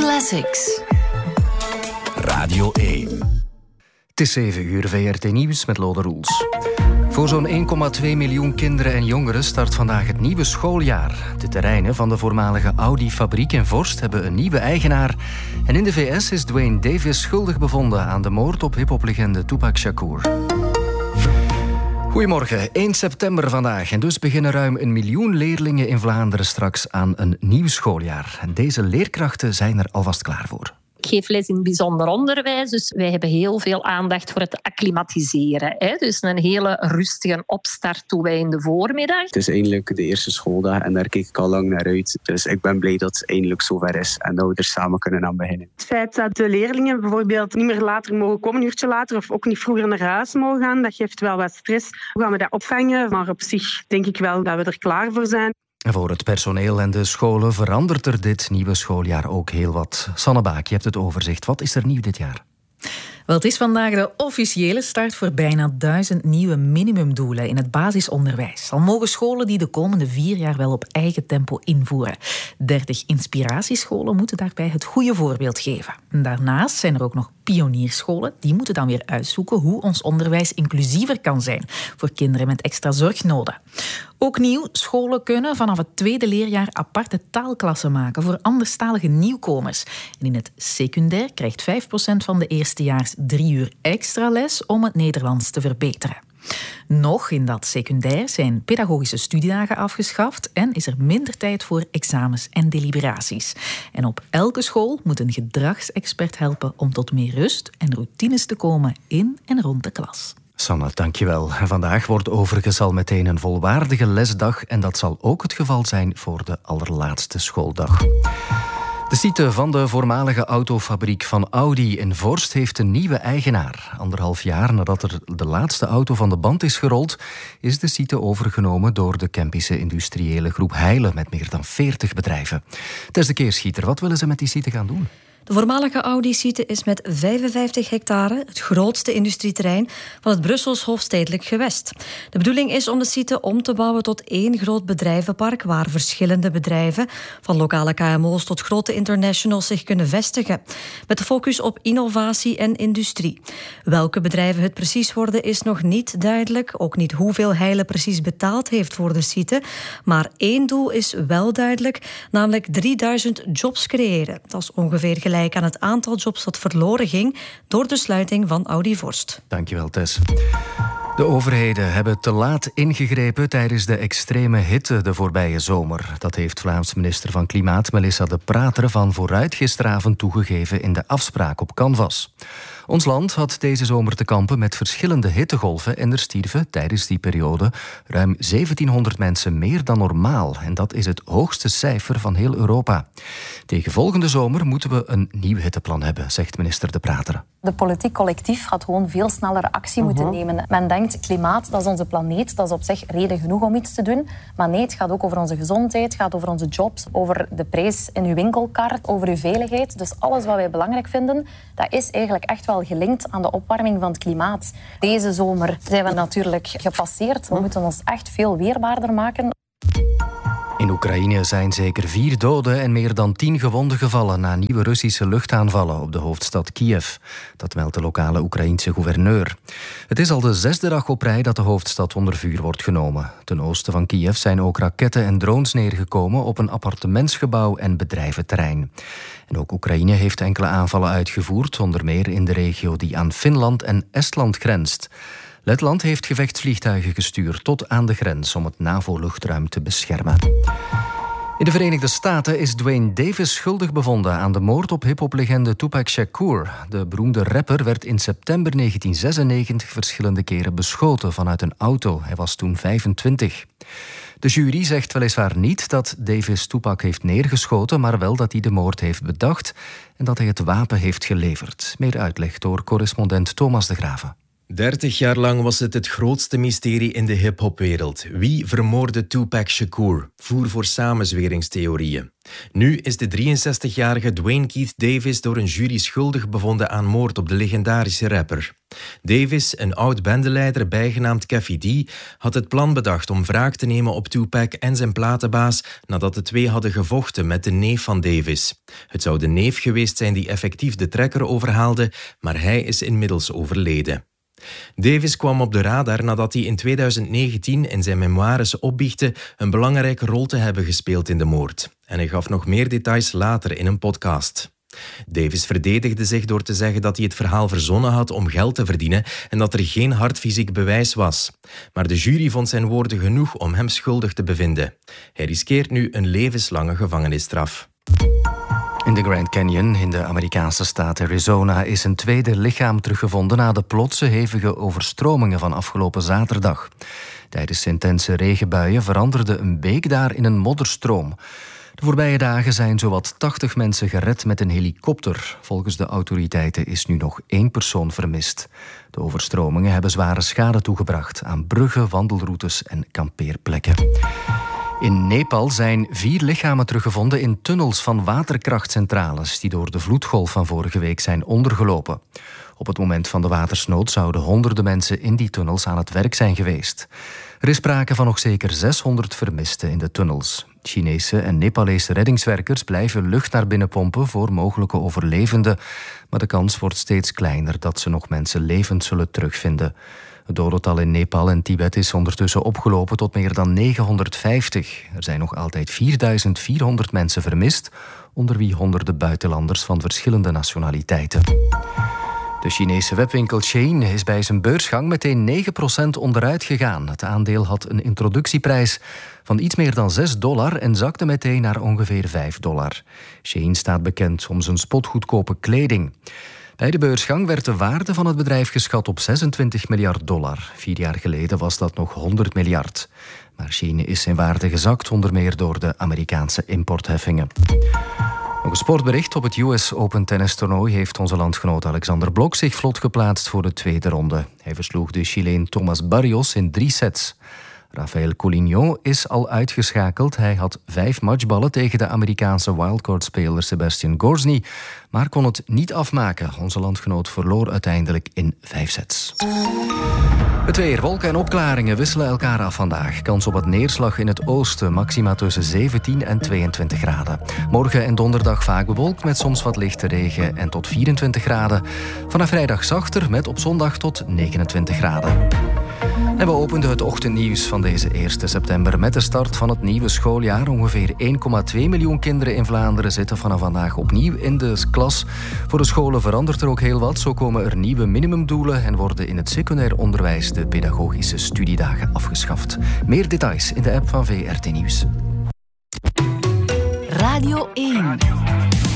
Classics. Radio 1. Het is 7 uur, VRT Nieuws met Lode Roels. Voor zo'n 1,2 miljoen kinderen en jongeren start vandaag het nieuwe schooljaar. De terreinen van de voormalige Audi-fabriek in Vorst hebben een nieuwe eigenaar. En in de VS is Duane Davis schuldig bevonden aan de moord op hiphoplegende Tupac Shakur. Goedemorgen, 1 september vandaag en dus beginnen ruim 1 miljoen leerlingen in Vlaanderen straks aan een nieuw schooljaar. En deze leerkrachten zijn er alvast klaar voor. Ik geef les in bijzonder onderwijs, dus wij hebben heel veel aandacht voor het acclimatiseren. Dus een hele rustige opstart doen wij in de voormiddag. Het is eindelijk de eerste schooldag en daar kijk ik al lang naar uit. Dus ik ben blij dat het eindelijk zover is en dat we er samen kunnen aan beginnen. Het feit dat de leerlingen bijvoorbeeld niet meer later mogen komen, een uurtje later, of ook niet vroeger naar huis mogen gaan, dat geeft wel wat stress. Hoe gaan we dat opvangen? Maar op zich denk ik wel dat we er klaar voor zijn. En voor het personeel en de scholen verandert er dit nieuwe schooljaar ook heel wat. Sanne Baak, je hebt het overzicht. Wat is er nieuw dit jaar? Wel, het is vandaag de officiële start voor bijna 1000 nieuwe minimumdoelen in het basisonderwijs. Al mogen scholen die de komende 4 jaar wel op eigen tempo invoeren. 30 inspiratiescholen moeten daarbij het goede voorbeeld geven. En daarnaast zijn er ook nog pionierscholen. Die moeten dan weer uitzoeken hoe ons onderwijs inclusiever kan zijn voor kinderen met extra zorgnoden. Ook nieuw, scholen kunnen vanaf het tweede leerjaar aparte taalklassen maken voor anderstalige nieuwkomers. En in het secundair krijgt 5% van de eerstejaars 3 uur extra les om het Nederlands te verbeteren. Nog in dat secundair zijn pedagogische studiedagen afgeschaft en is er minder tijd voor examens en deliberaties. En op elke school moet een gedragsexpert helpen om tot meer rust en routines te komen in en rond de klas. Sanne, dankjewel. Vandaag wordt overigens al meteen een volwaardige lesdag en dat zal ook het geval zijn voor de allerlaatste schooldag. De site van de voormalige autofabriek van Audi in Vorst heeft een nieuwe eigenaar. 1,5 jaar nadat er de laatste auto van de band is gerold, is de site overgenomen door de Kempische industriële groep Heile met meer dan 40 bedrijven. Tess de Keerschieter, wat willen ze met die site gaan doen? De voormalige Audi-site is met 55 hectare het grootste industrieterrein van het Brussels hoofdstedelijk gewest. De bedoeling is om de site om te bouwen tot 1 groot bedrijvenpark waar verschillende bedrijven, van lokale KMO's tot grote internationals, zich kunnen vestigen. Met de focus op innovatie en industrie. Welke bedrijven het precies worden is nog niet duidelijk. Ook niet hoeveel Heile precies betaald heeft voor de site. Maar 1 doel is wel duidelijk, namelijk 3000 jobs creëren. Dat is ongeveer gelijk aan het aantal jobs dat verloren ging door de sluiting van Audi Vorst. Dankjewel, Tess. De overheden hebben te laat ingegrepen tijdens de extreme hitte de voorbije zomer. Dat heeft Vlaams minister van Klimaat Melissa De Prater van Vooruit gisteravond toegegeven in de afspraak op Canvas. Ons land had deze zomer te kampen met verschillende hittegolven en er stierven tijdens die periode ruim 1700 mensen meer dan normaal. En dat is het hoogste cijfer van heel Europa. Tegen volgende zomer moeten we een nieuw hitteplan hebben, zegt minister De Prater. De politiek collectief had gewoon veel sneller actie moeten nemen. Men denkt, klimaat, dat is onze planeet, dat is op zich reden genoeg om iets te doen. Maar nee, het gaat ook over onze gezondheid, het gaat over onze jobs, over de prijs in uw winkelkar, over uw veiligheid. Dus alles wat wij belangrijk vinden, dat is eigenlijk echt wel gelinkt aan de opwarming van het klimaat. Deze zomer zijn we natuurlijk gepasseerd. We moeten ons echt veel weerbaarder maken. In Oekraïne zijn zeker 4 doden en meer dan 10 gewonden gevallen na nieuwe Russische luchtaanvallen op de hoofdstad Kiev. Dat meldt de lokale Oekraïense gouverneur. Het is al de 6e dag op rij dat de hoofdstad onder vuur wordt genomen. Ten oosten van Kiev zijn ook raketten en drones neergekomen op een appartementsgebouw en bedrijventerrein. En ook Oekraïne heeft enkele aanvallen uitgevoerd, onder meer in de regio die aan Finland en Estland grenst. Letland heeft gevechtsvliegtuigen gestuurd tot aan de grens om het NAVO-luchtruim te beschermen. In de Verenigde Staten is Duane Davis schuldig bevonden aan de moord op hiphoplegende Tupac Shakur. De beroemde rapper werd in september 1996 verschillende keren beschoten vanuit een auto. Hij was toen 25. De jury zegt weliswaar niet dat Davis Tupac heeft neergeschoten, maar wel dat hij de moord heeft bedacht en dat hij het wapen heeft geleverd. Meer uitleg door correspondent Thomas de Graven. 30 jaar lang was het grootste mysterie in de hip-hopwereld. Wie vermoordde Tupac Shakur? Voer voor samenzweringstheorieën. Nu is de 63-jarige Dwayne Keith Davis door een jury schuldig bevonden aan moord op de legendarische rapper. Davis, een oud-bendeleider bijgenaamd Keffi D, had het plan bedacht om wraak te nemen op Tupac en zijn platenbaas nadat de twee hadden gevochten met de neef van Davis. Het zou de neef geweest zijn die effectief de trekker overhaalde, maar hij is inmiddels overleden. Davis kwam op de radar nadat hij in 2019 in zijn memoires opbiechtte een belangrijke rol te hebben gespeeld in de moord. En hij gaf nog meer details later in een podcast. Davis verdedigde zich door te zeggen dat hij het verhaal verzonnen had om geld te verdienen en dat er geen hard fysiek bewijs was. Maar de jury vond zijn woorden genoeg om hem schuldig te bevinden. Hij riskeert nu een levenslange gevangenisstraf. In de Grand Canyon in de Amerikaanse staat Arizona is een tweede lichaam teruggevonden na de plotse hevige overstromingen van afgelopen zaterdag. Tijdens intense regenbuien veranderde een beek daar in een modderstroom. De voorbije dagen zijn zowat 80 mensen gered met een helikopter. Volgens de autoriteiten is nu nog 1 persoon vermist. De overstromingen hebben zware schade toegebracht aan bruggen, wandelroutes en kampeerplekken. In Nepal zijn 4 lichamen teruggevonden in tunnels van waterkrachtcentrales die door de vloedgolf van vorige week zijn ondergelopen. Op het moment van de watersnood zouden honderden mensen in die tunnels aan het werk zijn geweest. Er is sprake van nog zeker 600 vermisten in de tunnels. Chinese en Nepalese reddingswerkers blijven lucht naar binnen pompen voor mogelijke overlevenden, maar de kans wordt steeds kleiner dat ze nog mensen levend zullen terugvinden. Het dodental in Nepal en Tibet is ondertussen opgelopen tot meer dan 950. Er zijn nog altijd 4400 mensen vermist, onder wie honderden buitenlanders van verschillende nationaliteiten. De Chinese webwinkel Shein is bij zijn beursgang meteen 9% onderuit gegaan. Het aandeel had een introductieprijs van iets meer dan $6 en zakte meteen naar ongeveer $5. Shein staat bekend om zijn spotgoedkope kleding. Bij de beursgang werd de waarde van het bedrijf geschat op $26 miljard. 4 jaar geleden was dat nog 100 miljard. Maar Shein is in waarde gezakt, onder meer door de Amerikaanse importheffingen. Nog een sportbericht. Op het US Open tennistoernooi heeft onze landgenoot Alexander Blok zich vlot geplaatst voor de tweede ronde. Hij versloeg de Chileen Thomas Barrios in 3 sets. Rafael Colignon is al uitgeschakeld. Hij had 5 matchballen tegen de Amerikaanse wildcard-speler Sebastian Gorsny, maar kon het niet afmaken. Onze landgenoot verloor uiteindelijk in 5 sets. Het weer, wolken en opklaringen wisselen elkaar af vandaag. Kans op wat neerslag in het oosten, maxima tussen 17 en 22 graden. Morgen en donderdag vaak bewolkt met soms wat lichte regen en tot 24 graden. Vanaf vrijdag zachter met op zondag tot 29 graden. En we openden het ochtendnieuws van deze 1 september met de start van het nieuwe schooljaar. Ongeveer 1,2 miljoen kinderen in Vlaanderen zitten vanaf vandaag opnieuw in de klas. Voor de scholen verandert er ook heel wat. Zo komen er nieuwe minimumdoelen en worden in het secundair onderwijs de pedagogische studiedagen afgeschaft. Meer details in de app van VRT Nieuws. Radio 1.